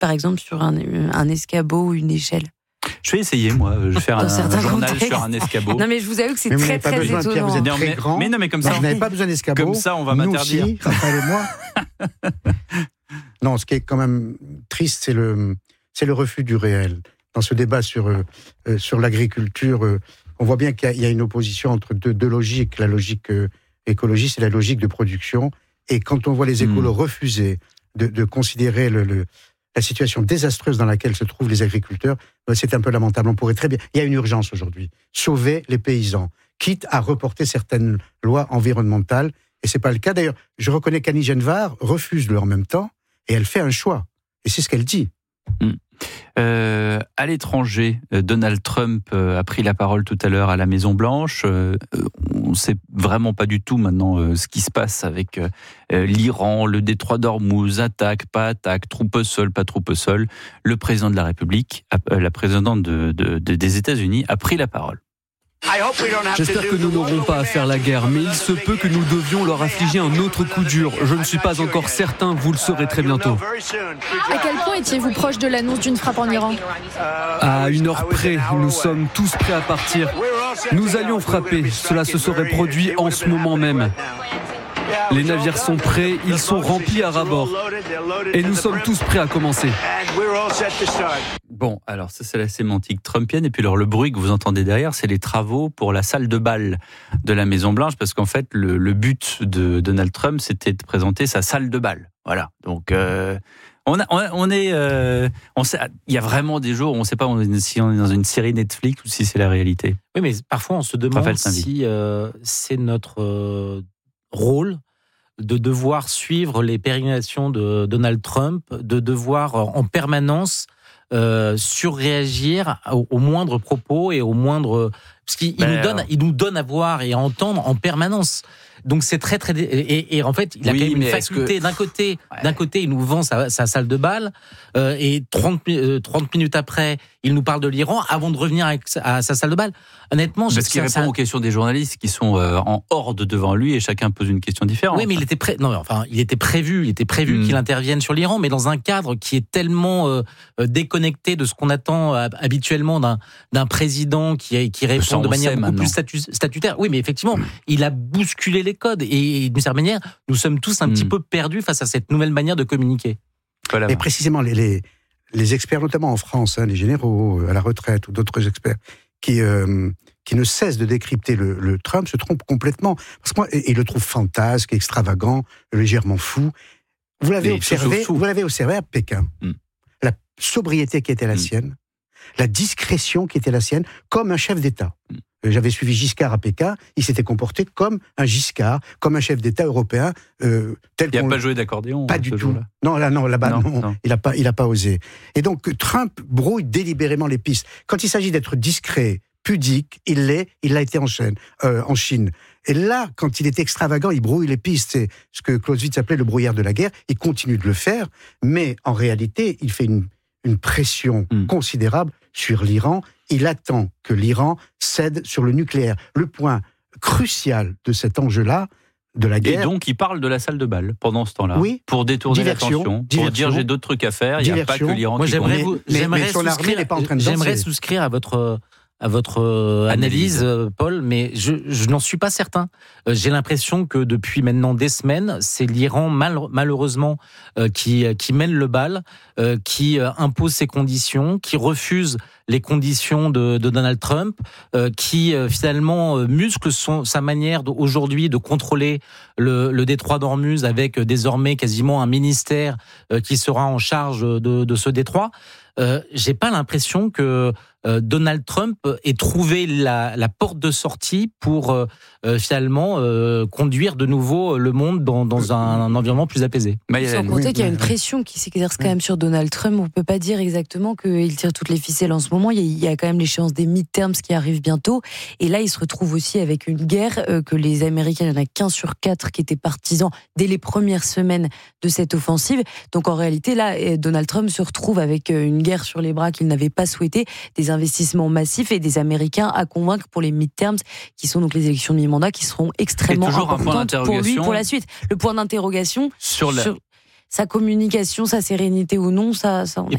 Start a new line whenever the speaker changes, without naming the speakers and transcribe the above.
par exemple, sur un escabeau ou une échelle?
Je vais essayer, moi. Je vais faire un journal
contextes.
sur un escabeau.
Non, mais je vous avoue que c'est très, très
besoin,
étonnant.
Pierre, vous êtes très grand.
Mais non, mais comme ça,
vous n'avez pas besoin d'escabeau.
Comme ça, on va
Nous
m'interdire.
aussi, Raphaël et moi. Non, ce qui est quand même triste, c'est le refus du réel. Dans ce débat sur l'agriculture, on voit bien qu'il y a une opposition entre deux logiques, la logique écologiste et la logique de production. Et quand on voit les écolos refuser de considérer la situation désastreuse dans laquelle se trouvent les agriculteurs, c'est un peu lamentable. On pourrait très bien... Il y a une urgence aujourd'hui. Sauver les paysans, quitte à reporter certaines lois environnementales. Et c'est pas le cas. D'ailleurs, je reconnais qu'Annie Genevard refuse-le en même temps, et elle fait un choix. Et c'est ce qu'elle dit.
À l'étranger, Donald Trump a pris la parole tout à l'heure à la Maison-Blanche. On ne sait vraiment pas du tout maintenant ce qui se passe avec l'Iran, le détroit d'Ormuz, attaque, pas attaque, troupe au sol, pas troupe au sol. Le président de la République, la présidente des États-Unis a pris la parole.
J'espère que nous n'aurons pas à faire la guerre, mais il se peut que nous devions leur infliger un autre coup dur. Je ne suis pas encore certain, vous le saurez très bientôt.
À quel point étiez-vous proche de l'annonce d'une frappe en Iran ?
À une heure près, nous sommes tous prêts à partir. Nous allions frapper, cela se serait produit en ce moment même. Les navires sont prêts, ils sont remplis à ras-bord. Et nous sommes tous prêts à commencer.
Bon, alors ça c'est la sémantique trumpienne. Et puis alors le bruit que vous entendez derrière, c'est les travaux pour la salle de bal de la Maison-Blanche. Parce qu'en fait, le but de Donald Trump, c'était de présenter sa salle de bal. Voilà, donc... il y a vraiment des jours où on ne sait pas si on est dans une série Netflix ou si c'est la réalité.
Oui, mais parfois on se demande si c'est notre rôle de devoir suivre les pérégrinations de Donald Trump, de devoir en surréagir aux moindres propos et aux moindres... Parce qu'il nous donne à voir et à entendre en permanence. Donc c'est très très et en fait il a quand même une faculté d'un côté il nous vend sa salle de bal et 30 minutes après il nous parle de l'Iran avant de revenir à sa salle de bal. Honnêtement,
parce qu'il répond aux questions des journalistes qui sont en horde devant lui et chacun pose une question différente.
Oui, mais il était prévu qu'il intervienne sur l'Iran, mais dans un cadre qui est tellement déconnecté de ce qu'on attend habituellement d'un président qui répond de manière beaucoup plus statutaire. Oui, mais effectivement, il a bousculé les codes et d'une certaine manière, nous sommes tous un petit peu perdus face à cette nouvelle manière de communiquer.
Voilà. Mais précisément, les experts, notamment en France, les généraux à la retraite ou d'autres experts, qui ne cessent de décrypter le Trump, se trompent complètement. Parce que moi, ils le trouvent fantasque, extravagant, légèrement fou. Vous l'avez observé à Pékin. La sobriété qui était la sienne, la discrétion qui était la sienne, comme un chef d'État. J'avais suivi Giscard à Pékin, il s'était comporté comme un Giscard, comme un chef d'État européen.
Il n'a pas joué d'accordéon.
Pas du tout. Là-bas, non. Il n'a pas osé. Et donc, Trump brouille délibérément les pistes. Quand il s'agit d'être discret, pudique, il l'a été en Chine. Et là, quand il est extravagant, il brouille les pistes. C'est ce que Clausewitz appelait le brouillard de la guerre. Il continue de le faire, mais en réalité, il fait une pression considérable sur l'Iran. Il attend que l'Iran cède sur le nucléaire. Le point crucial de cet enjeu-là, de la guerre...
Et donc, il parle de la salle de bal pendant ce temps-là, pour détourner l'attention, pour dire j'ai d'autres trucs à faire, il n'y a pas que l'Iran qui compte.
Mais son armée n'est pas en train de danser.
J'aimerais souscrire à votre analyse, Paul, mais je n'en suis pas certain. J'ai l'impression que depuis maintenant des semaines, c'est l'Iran malheureusement qui mène le bal, qui impose ses conditions, qui refuse les conditions de Donald Trump, qui finalement muscle sa manière aujourd'hui de contrôler le détroit d'Ormuz avec désormais quasiment un ministère qui sera en charge de ce détroit. J'ai pas l'impression que Donald Trump ait trouvé la porte de sortie pour finalement conduire de nouveau le monde dans un environnement plus apaisé.
Sans compter qu'il y a une pression qui s'exerce quand même sur Donald Trump. On ne peut pas dire exactement qu'il tire toutes les ficelles en ce moment. Il y a quand même l'échéance des midterms qui arrive bientôt. Et là, il se retrouve aussi avec une guerre que les Américains, il y en a 15 sur 4 qui étaient partisans dès les premières semaines de cette offensive. Donc en réalité, là, Donald Trump se retrouve avec une guerre sur les bras qu'il n'avait pas souhaité, des investissements massifs et des Américains à convaincre pour les midterms, qui sont donc les élections de mi-mandat, qui seront extrêmement importantes pour lui, pour la suite. Le point d'interrogation sur sa communication, sa sérénité ou non, ça en est.